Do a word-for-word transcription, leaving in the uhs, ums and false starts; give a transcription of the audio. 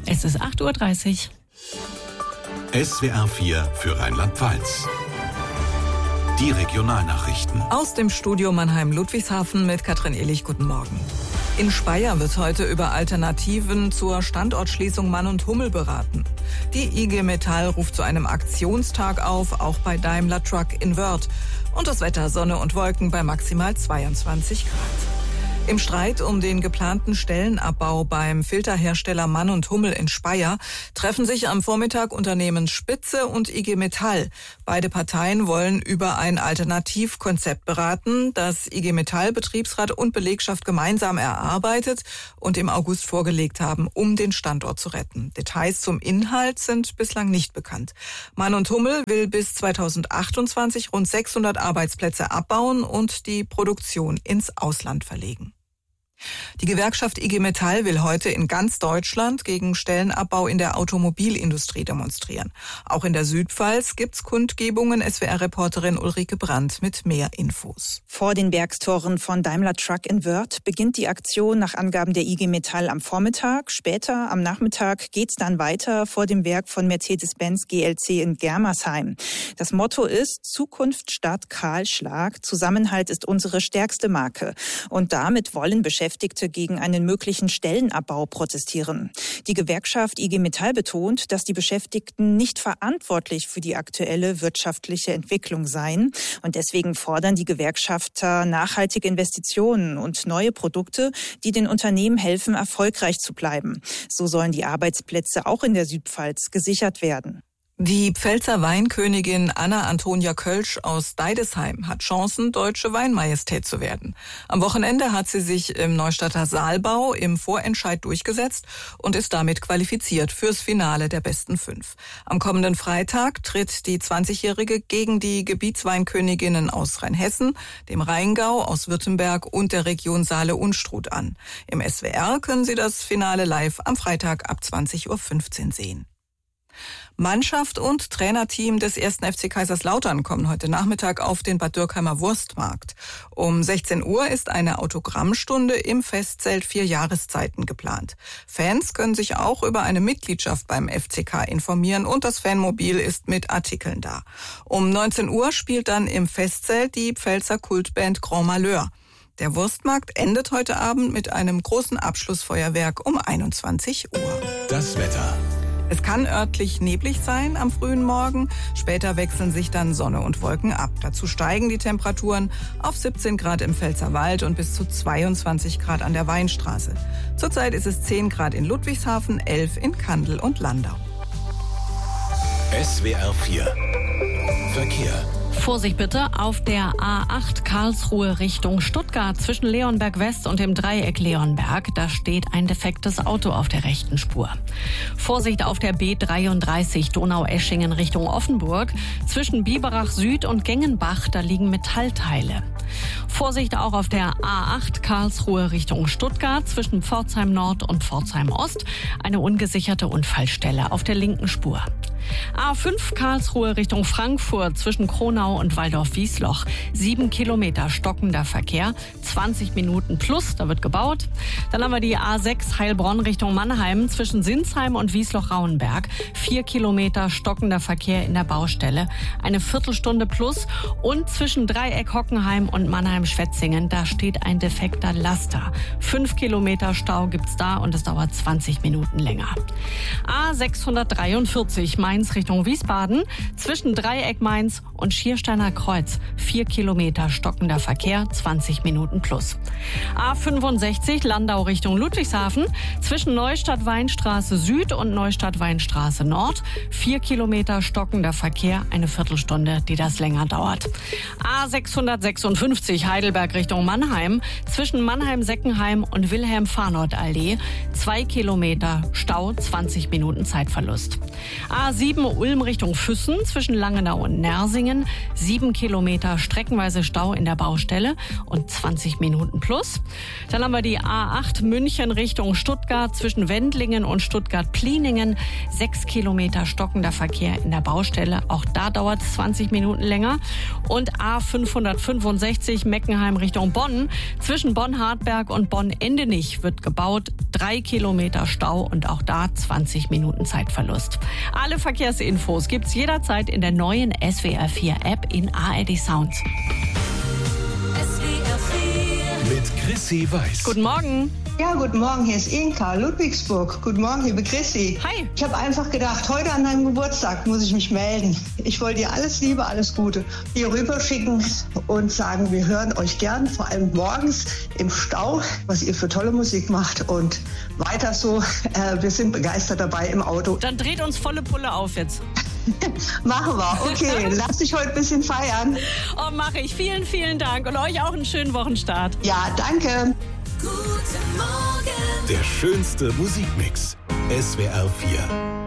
Es ist acht Uhr dreißig. S W R vier für Rheinland-Pfalz. Die Regionalnachrichten. Aus dem Studio Mannheim-Ludwigshafen mit Katrin Ehlich. Guten Morgen. In Speyer wird heute über Alternativen zur Standortschließung Mann und Hummel beraten. Die I G Metall ruft zu einem Aktionstag auf, auch bei Daimler Truck in Wörth. Und das Wetter: Sonne und Wolken bei maximal zweiundzwanzig Grad. Im Streit um den geplanten Stellenabbau beim Filterhersteller Mann und Hummel in Speyer treffen sich am Vormittag Unternehmen Spitze und I G Metall. Beide Parteien wollen über ein Alternativkonzept beraten, das I G Metall, Betriebsrat und Belegschaft gemeinsam erarbeitet und im August vorgelegt haben, um den Standort zu retten. Details zum Inhalt sind bislang nicht bekannt. Mann und Hummel will bis zweitausendachtundzwanzig rund sechshundert Arbeitsplätze abbauen und die Produktion ins Ausland verlegen. Die Gewerkschaft I G Metall will heute in ganz Deutschland gegen Stellenabbau in der Automobilindustrie demonstrieren. Auch in der Südpfalz gibt's Kundgebungen. S W R-Reporterin Ulrike Brandt mit mehr Infos. Vor den Werkstoren von Daimler Truck in Wörth beginnt die Aktion nach Angaben der I G Metall am Vormittag. Später am Nachmittag geht's dann weiter vor dem Werk von Mercedes-Benz G L C in Germersheim. Das Motto ist Zukunft statt Kahlschlag. Zusammenhalt ist unsere stärkste Marke. Und damit wollen Beschäftigte Beschäftigte gegen einen möglichen Stellenabbau protestieren. Die Gewerkschaft I G Metall betont, dass die Beschäftigten nicht verantwortlich für die aktuelle wirtschaftliche Entwicklung seien. Und deswegen fordern die Gewerkschafter nachhaltige Investitionen und neue Produkte, die den Unternehmen helfen, erfolgreich zu bleiben. So sollen die Arbeitsplätze auch in der Südpfalz gesichert werden. Die Pfälzer Weinkönigin Anna Antonia Kölsch aus Deidesheim hat Chancen, deutsche Weinmajestät zu werden. Am Wochenende hat sie sich im Neustadter Saalbau im Vorentscheid durchgesetzt und ist damit qualifiziert fürs Finale der besten fünf. Am kommenden Freitag tritt die zwanzigjährige gegen die Gebietsweinköniginnen aus Rheinhessen, dem Rheingau, aus Württemberg und der Region Saale-Unstrut an. Im S W R können Sie das Finale live am Freitag ab zwanzig Uhr fünfzehn sehen. Mannschaft und Trainerteam des ersten F C Kaiserslautern kommen heute Nachmittag auf den Bad Dürkheimer Wurstmarkt. Um sechzehn Uhr ist eine Autogrammstunde im Festzelt Vier Jahreszeiten geplant. Fans können sich auch über eine Mitgliedschaft beim F C K informieren und das Fanmobil ist mit Artikeln da. Um neunzehn Uhr spielt dann im Festzelt die Pfälzer Kultband Grand Malheur. Der Wurstmarkt endet heute Abend mit einem großen Abschlussfeuerwerk um einundzwanzig Uhr. Das Wetter. Es kann örtlich neblig sein am frühen Morgen. Später wechseln sich dann Sonne und Wolken ab. Dazu steigen die Temperaturen auf siebzehn Grad im Pfälzerwald und bis zu zweiundzwanzig Grad an der Weinstraße. Zurzeit ist es zehn Grad in Ludwigshafen, elf in Kandel und Landau. S W R vier Verkehr. Vorsicht bitte auf der A acht Karlsruhe Richtung Stuttgart zwischen Leonberg West und dem Dreieck Leonberg. Da steht ein defektes Auto auf der rechten Spur. Vorsicht auf der B dreiunddreißig Donaueschingen Richtung Offenburg zwischen Biberach Süd und Gengenbach. Da liegen Metallteile. Vorsicht auch auf der A acht Karlsruhe Richtung Stuttgart zwischen Pforzheim Nord und Pforzheim Ost. Eine ungesicherte Unfallstelle auf der linken Spur. A fünf Karlsruhe Richtung Frankfurt zwischen Kronau und Waldorf-Wiesloch. Sieben Kilometer stockender Verkehr, zwanzig Minuten plus, da wird gebaut. Dann haben wir die A sechs Heilbronn Richtung Mannheim zwischen Sinsheim und Wiesloch-Rauenberg. Vier Kilometer stockender Verkehr in der Baustelle, eine Viertelstunde plus. Und zwischen Dreieck Hockenheim und Mannheim-Schwetzingen, da steht ein defekter Laster. Fünf Kilometer Stau gibt's da und es dauert zwanzig Minuten länger. A sechshundertdreiundvierzig Mainz Richtung Wiesbaden zwischen Dreieck Mainz und Schiersteiner Kreuz. Vier Kilometer stockender Verkehr, zwanzig Minuten plus. A fünfundsechzig Landau Richtung Ludwigshafen zwischen Neustadt-Weinstraße Süd und Neustadt-Weinstraße Nord. Vier Kilometer stockender Verkehr, eine Viertelstunde, die das länger dauert. A sechshundertsechsundfünfzig Heidelberg Richtung Mannheim zwischen Mannheim-Seckenheim und Wilhelm-Farnord-Allee. Zwei Kilometer Stau, zwanzig Minuten Zeitverlust. A sieben Ulm Richtung Füssen zwischen Langenau und Nersingen. Sieben Kilometer streckenweise Stau in der Baustelle und zwanzig Minuten plus. Dann haben wir die A acht München Richtung Stuttgart zwischen Wendlingen und Stuttgart-Pliningen. Sechs Kilometer stockender Verkehr in der Baustelle. Auch da dauert es zwanzig Minuten länger. Und A fünfhundertfünfundsechzig Meckenheim Richtung Bonn. Zwischen Bonn-Hartberg und Bonn-Endenich wird gebaut. Drei Kilometer Stau und auch da zwanzig Minuten Zeitverlust. Alle Verkehrsinfos gibt's jederzeit in der neuen S W R vier App in A R D Sound. S W R vier mit Chrissy Weiß. Guten Morgen. Ja, guten Morgen, hier ist Inka, Ludwigsburg. Guten Morgen, liebe Chrissy. Hi. Ich habe einfach gedacht, heute an deinem Geburtstag muss ich mich melden. Ich wollte dir alles Liebe, alles Gute hier rüberschicken und sagen, wir hören euch gern, vor allem morgens im Stau, was ihr für tolle Musik macht. Und weiter so, äh, wir sind begeistert dabei im Auto. Dann dreht uns volle Pulle auf jetzt. Machen wir, okay. Lass dich heute ein bisschen feiern. Oh, mache ich. Vielen, vielen Dank und euch auch einen schönen Wochenstart. Ja, danke. Guten Morgen. Der schönste Musikmix. S W R vier.